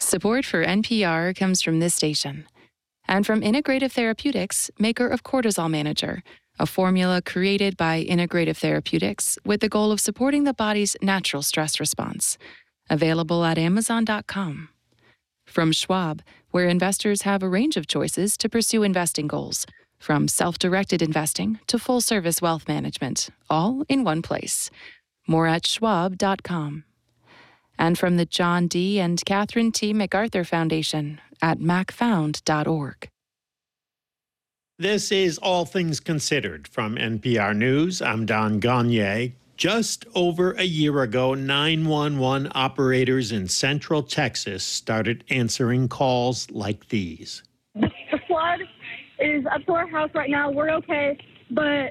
Support for NPR comes from this station and from Integrative Therapeutics, maker of Cortisol Manager, a formula created by Integrative Therapeutics with the goal of supporting the body's natural stress response. Available at Amazon.com. From Schwab, where investors have a range of choices to pursue investing goals, from self-directed investing to full-service wealth management, all in one place. More at Schwab.com. And from the John D. and Catherine T. MacArthur Foundation at macfound.org. This is All Things Considered from NPR News. I'm Don Gagné. Just over a year ago, 911 operators in Central Texas started answering calls like these. The flood is up to our house right now. We're okay, but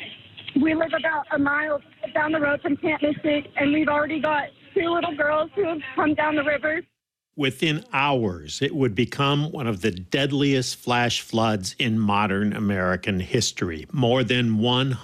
we live about a mile down the road from Camp Mystic, and we've already got 2 little girls who have come down the river. Within hours, it would become one of the deadliest flash floods in modern American history. More than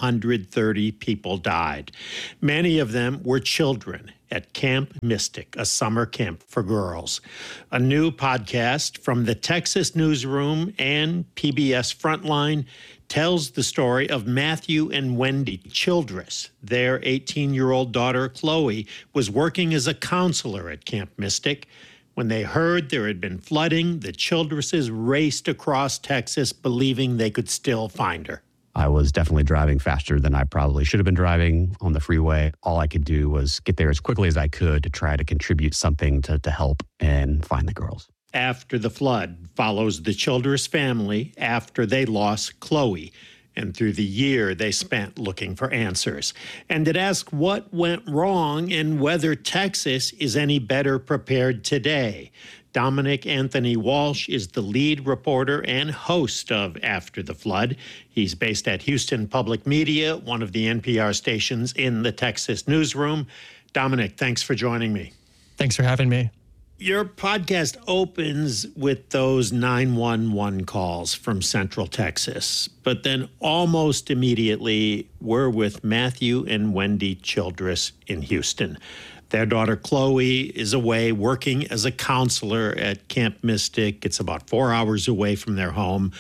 130 people died. Many of them were children at Camp Mystic, a summer camp for girls. A new podcast from the Texas Newsroom and PBS Frontline tells the story of Matthew and Wendy Childress. Their 18-year-old daughter, Chloe, was working as a counselor at Camp Mystic. When they heard there had been flooding, the Childresses raced across Texas, believing they could still find her. I was definitely driving faster than I probably should have been driving on the freeway. All I could do was get there as quickly as I could to try to contribute something to help and find the girls. After the flood follows the Childress family after they lost Chloe, and through the year they spent looking for answers. And it asks what went wrong and whether Texas is any better prepared today. Dominic Anthony Walsh is the lead reporter and host of After the Flood. He's based at Houston Public Media, one of the NPR stations in the Texas newsroom. Dominic, thanks for joining me. Thanks for having me. Your podcast opens with those 911 calls from Central Texas, but then almost immediately we're with Matthew and Wendy Childress in Houston. Their daughter Chloe is away working as a counselor at Camp Mystic. It's about 4 hours away from their home.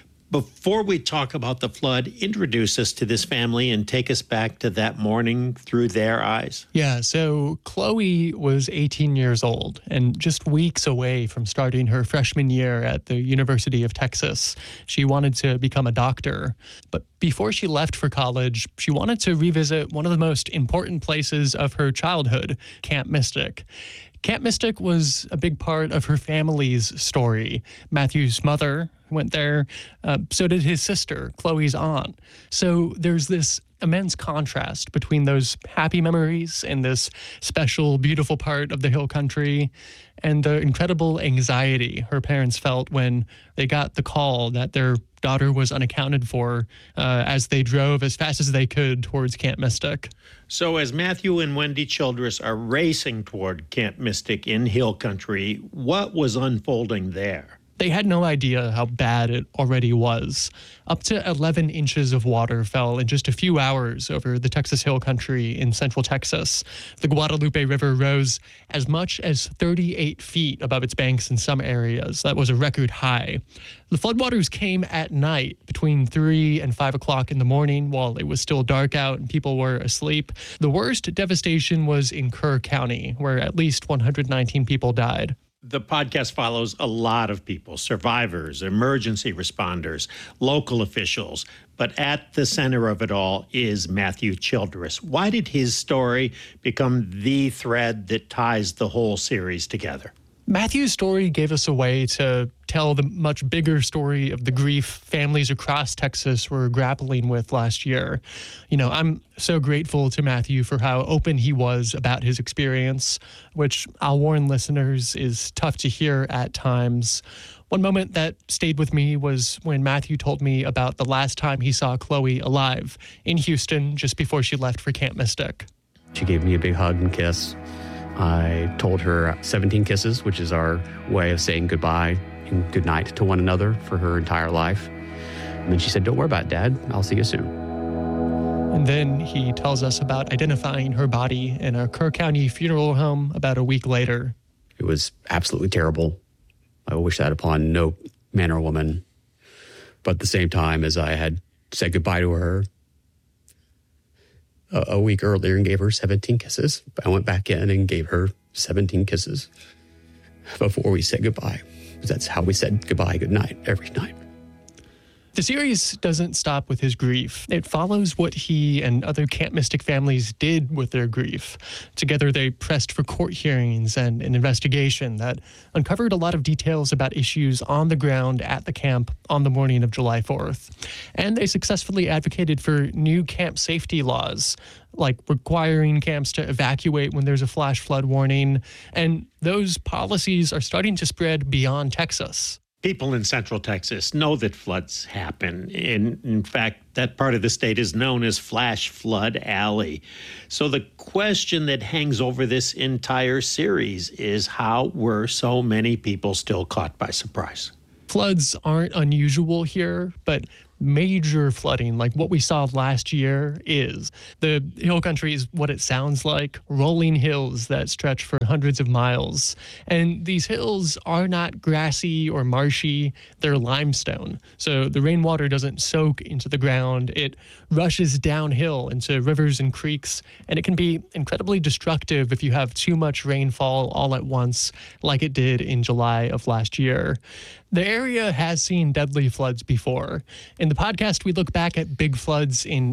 Before we talk about the flood, introduce us to this family and take us back to that morning through their eyes. Yeah, so Chloe was 18 years old and just weeks away from starting her freshman year at the University of Texas. She wanted to become a doctor, but before she left for college, she wanted to revisit one of the most important places of her childhood, Camp Mystic. Camp Mystic was a big part of her family's story. Matthew's mother went there. So did his sister, Chloe's aunt. So there's this immense contrast between those happy memories and this special, beautiful part of the hill country and the incredible anxiety her parents felt when they got the call that their daughter was unaccounted for as they drove as fast as they could towards Camp Mystic. So as Matthew and Wendy Childress are racing toward Camp Mystic in hill country, what was unfolding there? They had no idea how bad it already was. Up to 11 inches of water fell in just a few hours over the Texas Hill Country in central Texas. The Guadalupe River rose as much as 38 feet above its banks in some areas. That was a record high. The floodwaters came at night between 3 and 5 o'clock in the morning while it was still dark out and people were asleep. The worst devastation was in Kerr County, where at least 119 people died. The podcast follows a lot of people, survivors, emergency responders, local officials, but at the center of it all is Matthew Childress. Why did his story become the thread that ties the whole series together? Matthew's story gave us a way to tell the much bigger story of the grief families across Texas were grappling with last year. You know, I'm so grateful to Matthew for how open he was about his experience, which I'll warn listeners is tough to hear at times. One moment that stayed with me was when Matthew told me about the last time he saw Chloe alive in Houston just before she left for Camp Mystic. She gave me a big hug and kiss. I told her 17 kisses, which is our way of saying goodbye and goodnight to one another for her entire life. And then she said, "Don't worry about it, Dad. I'll see you soon." And then he tells us about identifying her body in a Kerr County funeral home about a week later. It was absolutely terrible. I wish that upon no man or woman. But at the same time, as I had said goodbye to her a week earlier and gave her 17 kisses, I went back in and gave her 17 kisses before we said goodbye. That's how we said goodbye, good night, every night. The series doesn't stop with his grief. It follows what he and other Camp Mystic families did with their grief. Together, they pressed for court hearings and an investigation that uncovered a lot of details about issues on the ground at the camp on the morning of July 4th. And they successfully advocated for new camp safety laws, like requiring camps to evacuate when there's a flash flood warning. And those policies are starting to spread beyond Texas. People in Central Texas know that floods happen. In fact, that part of the state is known as Flash Flood Alley. So the question that hangs over this entire series is, how were so many people still caught by surprise? Floods aren't unusual here, but major flooding like what we saw last year is. The hill country is what it sounds like, rolling hills that stretch for hundreds of miles. And these hills are not grassy or marshy, they're limestone. So the rainwater doesn't soak into the ground, it rushes downhill into rivers and creeks, and it can be incredibly destructive if you have too much rainfall all at once, like it did in July of last year. The area has seen deadly floods before. In the podcast, we look back at big floods in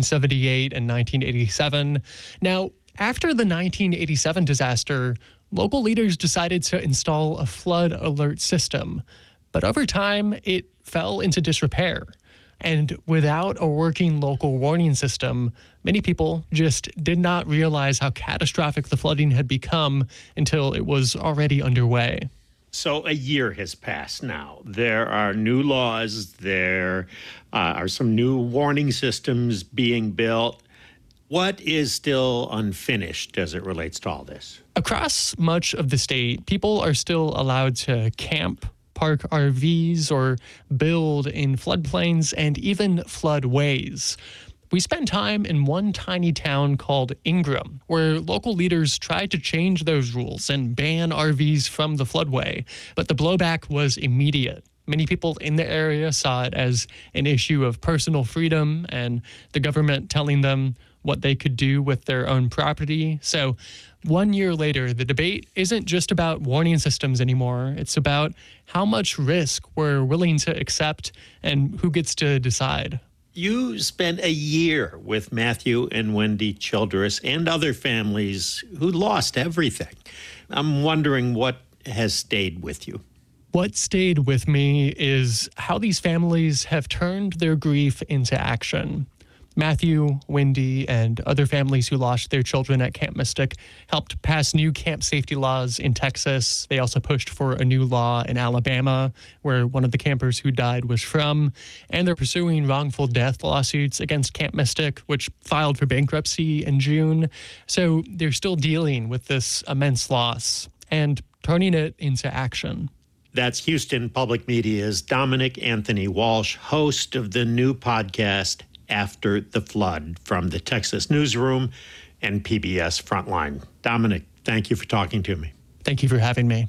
1978 and 1987. Now, after the 1987 disaster, local leaders decided to install a flood alert system. But over time, it fell into disrepair. And without a working local warning system, many people just did not realize how catastrophic the flooding had become until it was already underway. So a year has passed now. There are new laws. There are some new warning systems being built. What is still unfinished as it relates to all this? Across much of the state, people are still allowed to camp, park RVs, or build in floodplains and even floodways. We spent time in one tiny town called Ingram, where local leaders tried to change those rules and ban RVs from the floodway, but the blowback was immediate. Many people in the area saw it as an issue of personal freedom and the government telling them what they could do with their own property. So 1 year later, the debate isn't just about warning systems anymore. It's about how much risk we're willing to accept and who gets to decide. You spent a year with Matthew and Wendy Childress and other families who lost everything. I'm wondering what has stayed with you. What stayed with me is how these families have turned their grief into action. Matthew, Wendy, and other families who lost their children at Camp Mystic helped pass new camp safety laws in Texas. They also pushed for a new law in Alabama, where one of the campers who died was from. And they're pursuing wrongful death lawsuits against Camp Mystic, which filed for bankruptcy in June. So they're still dealing with this immense loss and turning it into action. That's Houston Public Media's Dominic Anthony Walsh, host of the new podcast, After the Flood, from the Texas Newsroom and PBS Frontline. Dominic, thank you for talking to me. Thank you for having me.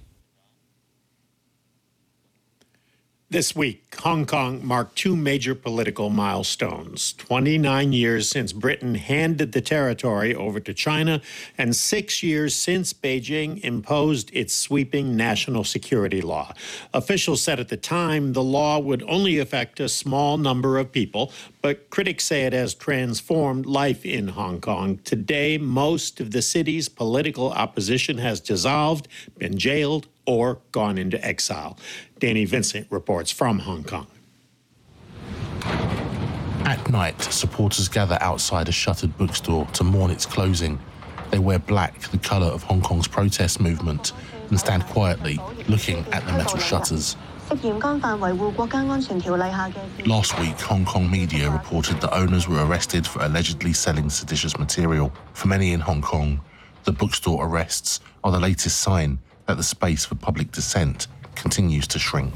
This week, Hong Kong marked two major political milestones: 29 years since Britain handed the territory over to China, and 6 years since Beijing imposed its sweeping national security law. Officials said at the time the law would only affect a small number of people, but critics say it has transformed life in Hong Kong. Today, most of the city's political opposition has dissolved, been jailed, or gone into exile. Danny Vincent reports from Hong Kong. At night, supporters gather outside a shuttered bookstore to mourn its closing. They wear black, the colour of Hong Kong's protest movement, and stand quietly, looking at the metal shutters. Last week, Hong Kong media reported that owners were arrested for allegedly selling seditious material. For many in Hong Kong, the bookstore arrests are the latest sign that the space for public dissent continues to shrink.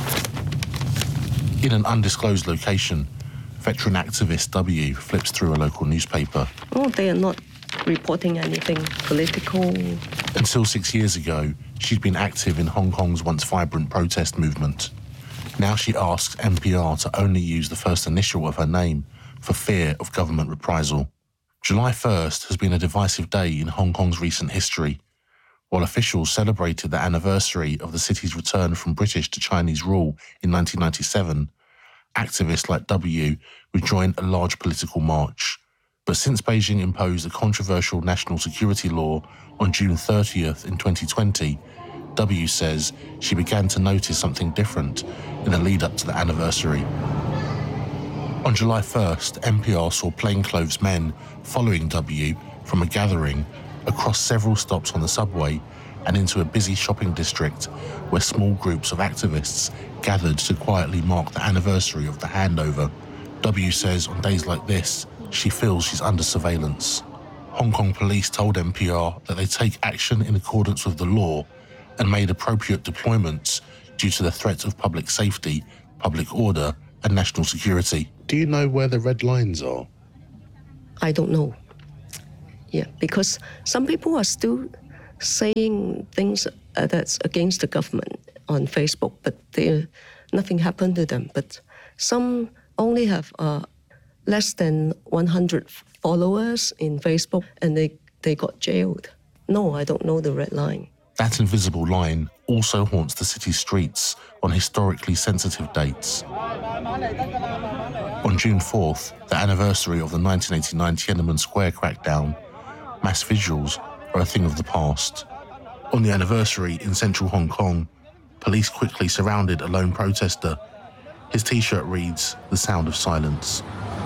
In an undisclosed location, veteran activist W flips through a local newspaper. Oh, they are not reporting anything political. Until 6 years ago, she'd been active in Hong Kong's once vibrant protest movement. Now she asks NPR to only use the first initial of her name for fear of government reprisal. July 1st has been a divisive day in Hong Kong's recent history. While officials celebrated the anniversary of the city's return from British to Chinese rule in 1997, activists like W rejoined a large political march. But since Beijing imposed a controversial national security law on June 30th in 2020, W says she began to notice something different in the lead-up to the anniversary. On July 1st, NPR saw plainclothes men following W from a gathering across several stops on the subway and into a busy shopping district where small groups of activists gathered to quietly mark the anniversary of the handover. W says on days like this, she feels she's under surveillance. Hong Kong police told NPR that they take action in accordance with the law and made appropriate deployments due to the threat of public safety, public order, and national security. Do you know where the red lines are? I don't know. Yeah, because some people are still saying things that's against the government on Facebook, but nothing happened to them. But some only have less than 100 followers in Facebook, and they got jailed. No, I don't know the red line. That invisible line also haunts the city's streets on historically sensitive dates. On June 4th, the anniversary of the 1989 Tiananmen Square crackdown, mass vigils are a thing of the past. On the anniversary in central Hong Kong, police quickly surrounded a lone protester. His T-shirt reads, "The sound of silence."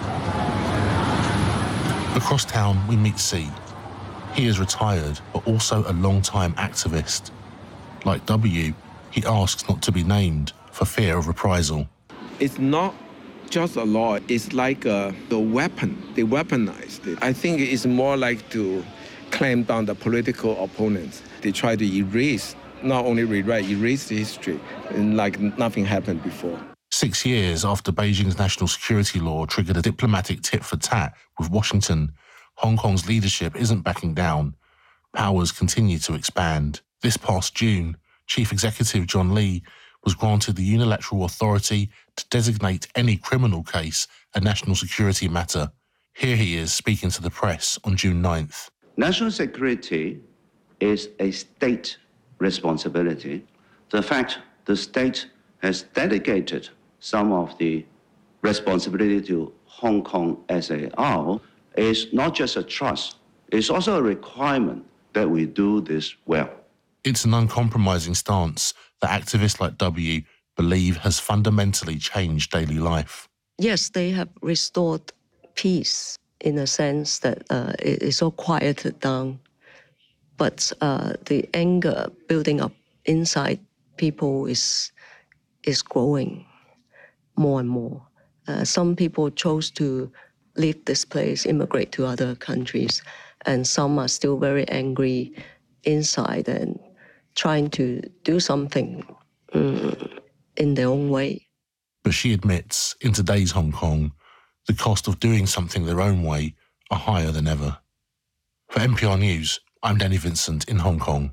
Across town, we meet C. He is retired, but also a long-time activist. Like W, he asks not to be named for fear of reprisal. It's not just a law, it's like the weapon. They weaponized it. I think it's more like to clamp down the political opponents. They try to erase, not only rewrite, erase the history, and like nothing happened before. 6 years after Beijing's national security law triggered a diplomatic tit-for-tat with Washington, Hong Kong's leadership isn't backing down. Powers continue to expand. This past June, Chief Executive John Lee was granted the unilateral authority to designate any criminal case a national security matter. Here he is speaking to the press on June 9th. National security is a state responsibility. The fact the state has delegated some of the responsibility to Hong Kong as a whole is not just a trust, it's also a requirement that we do this well. It's an uncompromising stance that activists like W believe has fundamentally changed daily life. Yes, they have restored peace in a sense that it is all quieted down. But the anger building up inside people is growing more and more. Some people chose to leave this place, immigrate to other countries, and some are still very angry inside and trying to do something in their own way. But she admits, in today's Hong Kong, the cost of doing something their own way are higher than ever. For NPR News, I'm Danny Vincent in Hong Kong.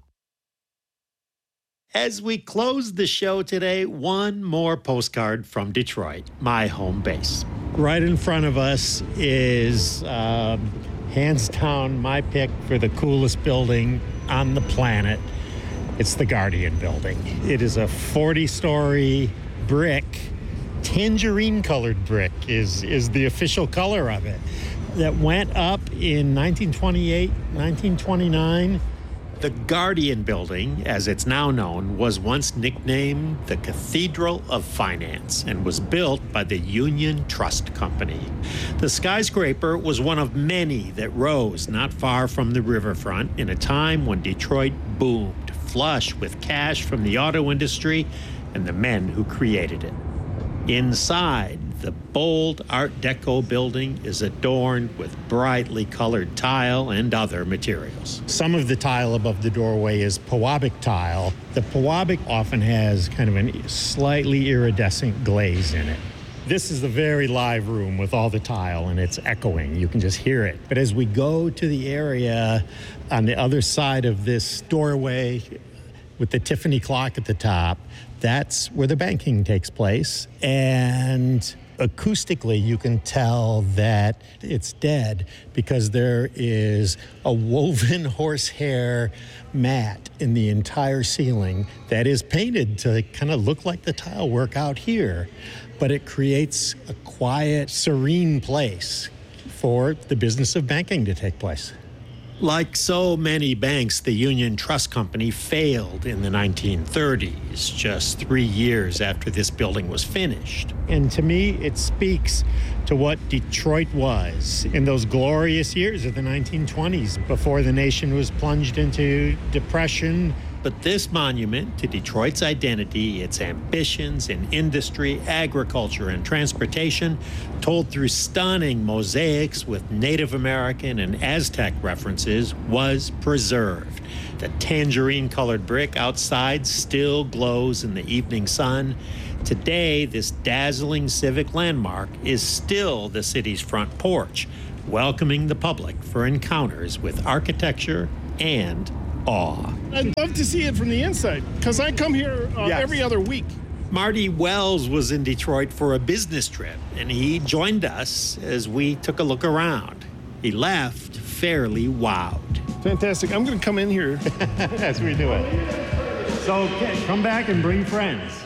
As we close the show today, one more postcard from Detroit, my home base. Right in front of us is, hands down, my pick for the coolest building on the planet. It's the Guardian Building. It is a 40-story brick. Tangerine-colored brick is the official color of it. That went up in 1928, 1929. The Guardian Building, as it's now known, was once nicknamed the Cathedral of Finance and was built by the Union Trust Company. The skyscraper was one of many that rose not far from the riverfront in a time when Detroit boomed, flush with cash from the auto industry and the men who created it. Inside, the bold Art Deco building is adorned with brightly colored tile and other materials. Some of the tile above the doorway is Pewabic tile. The Pewabic often has kind of a slightly iridescent glaze in it. This is a very live room with all the tile, and it's echoing. You can just hear it. But as we go to the area on the other side of this doorway with the Tiffany clock at the top, that's where the banking takes place. And acoustically, you can tell that it's dead because there is a woven horsehair mat in the entire ceiling that is painted to kind of look like the tile work out here. But it creates a quiet, serene place for the business of banking to take place. Like so many banks, the Union Trust Company failed in the 1930s, just 3 years after this building was finished. And to me, it speaks to what Detroit was in those glorious years of the 1920s, before the nation was plunged into depression. But this monument to Detroit's identity, its ambitions in industry, agriculture, and transportation, told through stunning mosaics with Native American and Aztec references, was preserved. The tangerine-colored brick outside still glows in the evening sun. Today, this dazzling civic landmark is still the city's front porch, welcoming the public for encounters with architecture and awe. I'd love to see it from the inside, because I come here every other week. Marty Wells was in Detroit for a business trip, and he joined us as we took a look around. He left fairly wowed. Fantastic. I'm going to come in here. As we do it. So come back and bring friends.